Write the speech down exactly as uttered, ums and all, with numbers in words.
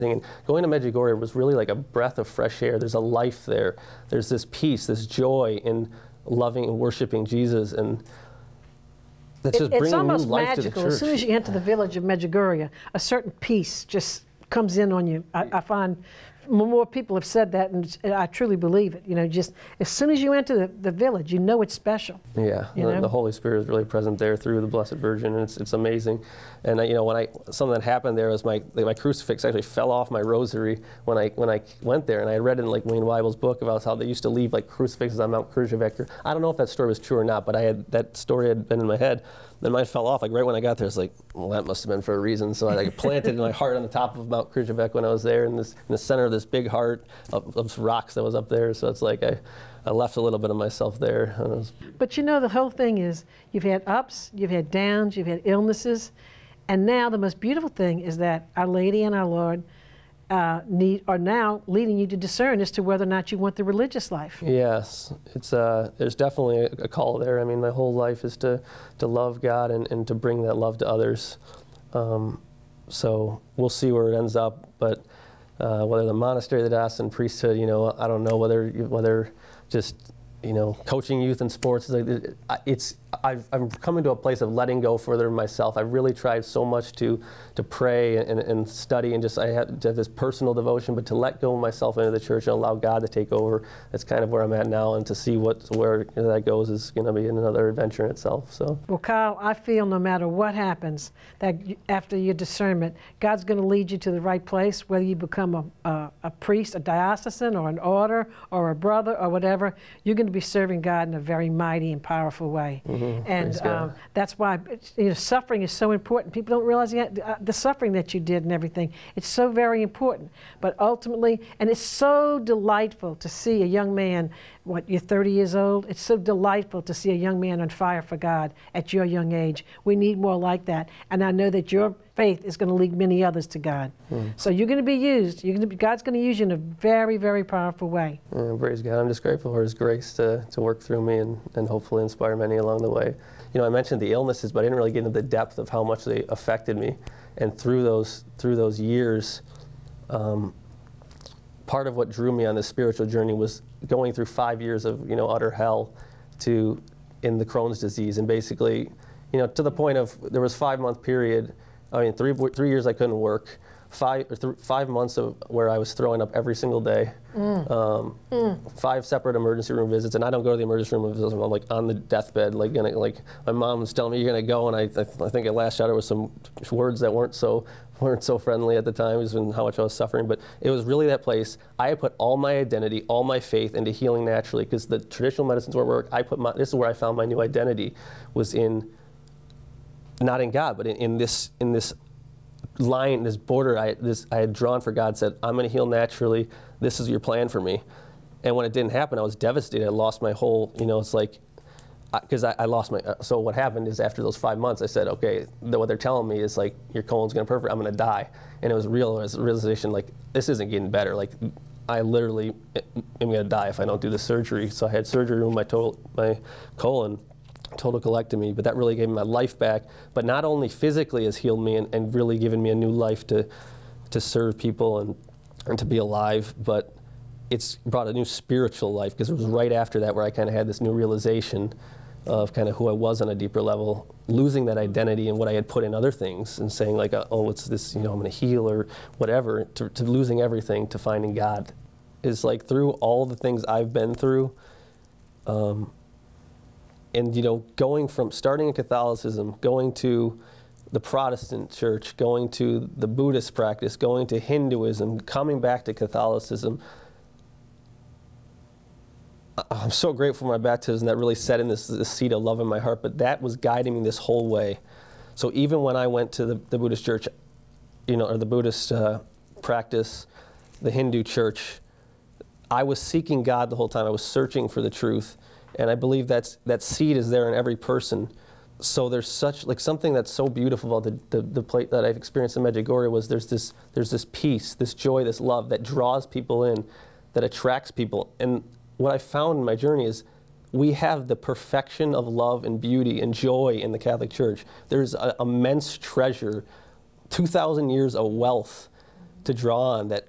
And going to Medjugorje was really like a breath of fresh air. There's a life there. There's this peace, this joy in loving and worshiping Jesus, and that's just it, bringing new life magical. to the church. It's almost magical. As soon as you enter the village of Medjugorje, a certain peace just comes in on you. I, I find more people have said that, and I truly believe it. You know, just as soon as you enter the, the village, you know it's special. Yeah, you the, know? the Holy Spirit is really present there through the Blessed Virgin, and it's it's amazing. And uh, you know, when I something that happened there was my my crucifix actually fell off my rosary when I when I went there, and I read in like Wayne Weibel's book about how they used to leave like crucifixes on Mount Kruževec. I don't know if that story was true or not, but I had that story had been in my head. Then mine fell off like right when I got there. It's like, well, that must have been for a reason. So I like, planted my heart on the top of Mount Kruževec when I was there, in this in the center of this big heart of, of rocks that was up there. So it's like I, I left a little bit of myself there. Was, but you know, the whole thing is you've had ups, you've had downs, you've had illnesses, and now the most beautiful thing is that Our Lady and our Lord uh, need are now leading you to discern as to whether or not you want the religious life. Yes, it's uh, there's definitely a, a call there. I mean, my whole life is to to love God and, and to bring that love to others. Um, so we'll see where it ends up, but uh, whether the monastery, the diocesan priesthood, you know, I don't know whether whether just you know coaching youth in sports. It's I've, I'm coming to a place of letting go further myself. I've really tried so much to to pray and, and study and just I have, to have this personal devotion, but to let go of myself into the church and allow God to take over. That's kind of where I'm at now, and to see what where that goes is going to be another adventure in itself. So. Well, Kyle, I feel no matter what happens, that you, after your discernment, God's going to lead you to the right place. Whether you become a, a a priest, a diocesan, or an order, or a brother, or whatever, you're going to be serving God in a very mighty and powerful way. Mm-hmm. And um, that's why you know, suffering is so important. People don't realize yet, uh, the suffering that you did and everything. It's so very important. But ultimately, and it's so delightful to see a young man, what, you're thirty years old? It's so delightful to see a young man on fire for God at your young age. We need more like that. And I know that your faith is going to lead many others to God. Mm. So you're going to be used. You're going to be, God's going to use you in a very, very powerful way. Yeah, praise God. I'm just grateful for His grace to, to work through me and, and hopefully inspire many along the way. You know, I mentioned the illnesses, but I didn't really get into the depth of how much they affected me. And through those through those years, um, part of what drew me on this spiritual journey was going through five years of you know utter hell, to in the Crohn's disease, and basically, you know, to the point of there was five month period. I mean, three three years I couldn't work. Five or th five months of where I was throwing up every single day. Mm. Um, mm. Five separate emergency room visits, and I don't go to the emergency room visits. I'm like on the deathbed, like gonna like my mom was telling me you're gonna go, and I I, th I think I lashed out there with some words that weren't so weren't so friendly at the time, and how much I was suffering. But it was really that place. I had put all my identity, all my faith into healing naturally, because the traditional medicines were work. I put my this is where I found my new identity, was in not in God, but in, in this in this. line, this border I, this, I had drawn for God, said, I'm going to heal naturally. This is your plan for me. And when it didn't happen, I was devastated. I lost my whole, you know, it's like, because I, I, I lost my, uh, so what happened is after those five months, I said, okay, the, what they're telling me is like, your colon's going to perfect, I'm going to die. And it was real, it was a realization, like, this isn't getting better. Like, I literally am going to die if I don't do this surgery. So I had surgery to remove my, total, my colon. Total colectomy, but that really gave me my life back. But not only physically has healed me and, and really given me a new life to to serve people and and to be alive, but it's brought a new spiritual life, because it was right after that where I kind of had this new realization of kind of who I was on a deeper level, losing that identity and what I had put in other things, and saying like, oh, it's this, you know, I'm going to heal or whatever, to, to losing everything to finding God. Is like through all the things I've been through. Um, And, you know, going from starting in Catholicism, going to the Protestant church, going to the Buddhist practice, going to Hinduism, coming back to Catholicism, I'm so grateful for my baptism. That really set in this, this seed of love in my heart, but that was guiding me this whole way. So even when I went to the, the Buddhist church, you know, or the Buddhist uh, practice, the Hindu church, I was seeking God the whole time. I was searching for the truth. And I believe that's, that seed is there in every person. So there's such, like something that's so beautiful about the, the, the place that I've experienced in Medjugorje was there's this, there's this peace, this joy, this love that draws people in, that attracts people. And what I found in my journey is we have the perfection of love and beauty and joy in the Catholic Church. There's an immense treasure, two thousand years of wealth to draw on that